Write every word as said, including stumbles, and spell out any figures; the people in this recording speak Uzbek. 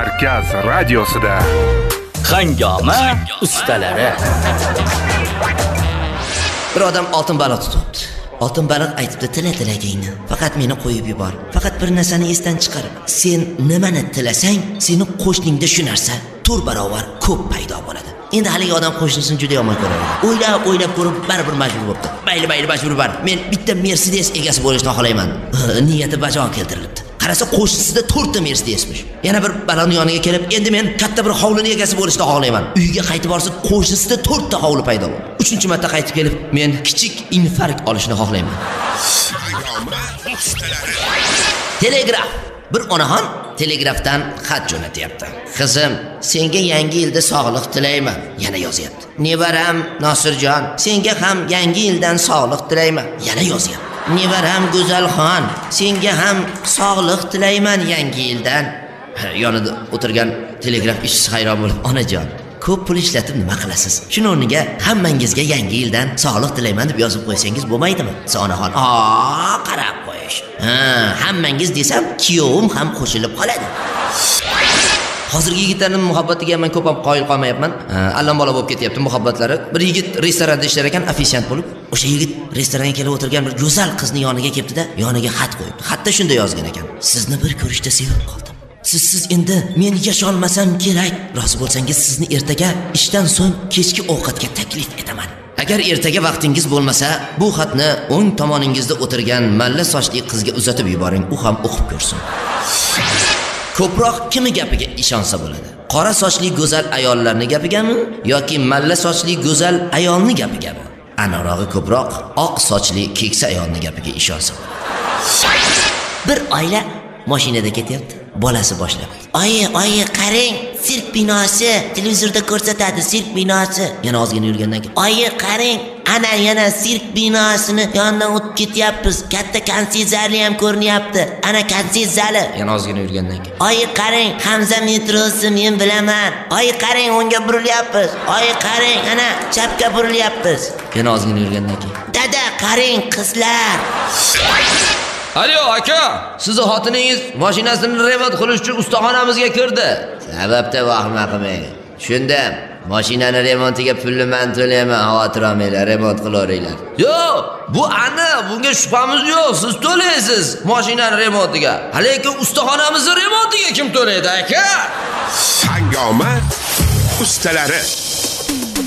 Markaz radiosida Hangoma ustalari. Bir odam oltin baliq tutibdi. Oltin baliq aytibdi, tila tilagingni. Faqat meni qo'yib yubor. Faqat bir narsani esdan chiqarib. Sen nimani tilasang, seni qo'shningda shu narsa to'rt barobar ko'p paydo bo'ladi. Endi haligi odam qo'shnisini juda yomon ko'radi. O'ylab, o'ylab ko'rib, baribir majbur bo'libdi. Mayli-mayli majbur bar. Men bitta Mercedes egasi bo'lishni xohlayman. Niyati bajo keltirilibdi. Qarasa qo'shnisida to'rtta Mercedesmiş. Yana bir baloni yoniga kelib, endi men katta bir hovlini egasi bo'lishni xohlayman. Uyga qaytib borsa, qo'shnisida to'rtta hovli paydo bo'ldi. uchinchi marta qaytib kelib, men kichik infarkt olishni xohlayman. Telegraf. Bir onaxon telegrafdan xat jo'natyapti. Qizim, senga yangi yilda sog'lik tilayman. Yana yozyapti. Nevaram Nosirjon, senga ham yangi yildan sog'lik tilayman. Yana yozyapti. Nevaram Go'zalxon, senga ham sog'lik tilayman yangi yildan. Yonida o'tirgan telegraf ishchisi hayron bo'lib, onajon, ko'p pul ishlatib nima qilasiz? Shuning o'rniga hammangizga yangi yildan sog'lik tilayman deb yozib qo'ysangiz bo'lmaydimi? Sonaxon, "Aa, qarab qo'yish. Ha, hammangiz desam, kiyovim ham qo'shilib qoladi." Hozirgi yigitlarning muhabbatiga men ko'p ham qoyil qolmayapman. Allambola bo'lib ketyapti muhabbatlari. Bir yigit restoranda ishlar ekan, ofisiant bo'lib, o'sha yigit restoranga kelib o'tirgan bir go'zal qizni yoniga kelibdi-da, yoniga xat qo'yibdi. Xatda shunday yozgan ekan: "Sizni bir ko'rishda sevib qoldim. Sizsiz endi men yasholmasam kerak. Rozi bo'lsangiz sizni ertaga ishdan so'ng kechki ovqatga taklif etaman. Agar ertaga vaqtingiz bo'lmasa, bu xatni o'ng tomoningizda o'tirgan malla sochli qizga uzatib yuboring, u ham o'qib ko'rsin." Ko'proq kimi gapiga ishonsa bo'ladi? Qora sochli go'zal ayollarning gapigami yoki malla sochli go'zal ayolning gapigami? Anarog'i ko'proq oq sochli keksa ayolning gapiga ishonsa bo'ladi. Bir oila mashinada ketyapti. Bolasi boshlab: "Oyi, oyi, qarang, sirk binosi, televizorda ko'rsatadi, sirk binosi." Yana ozgina yurgandan keyin: "Oyi, qarang, ana yana sirk binosini yonidan o'tib ketyapmiz. Katta konsert zali ham ko'rinyapti. Ana konsert zali." Yana ozgina yurgandan keyin: "Oyi, qarang, Hamza metrosi men bilaman. Oyi, qarang, o'ngga burilyapmiz. Oyi, qarang, ana chapga burilyapmiz." Yana ozgina yurgandan keyin: "Dada, qarang, qizlar." "Alo aka, sizni xotiningiz mashinasini remont qilish uchun ustaxonamizga kirdi." "Sababda vahima qilmang. Shunda mashinani remontiga pulni men to'layman, xavotir olmanglar, remont qilaveringlar." "Yo'q, bu aniq, bunga shubhamiz yo'q. Siz to'laysiz mashinani remontiga. Lekin ustaxonamizni remontiga kim to'laydi aka?" Hangoma ustalari.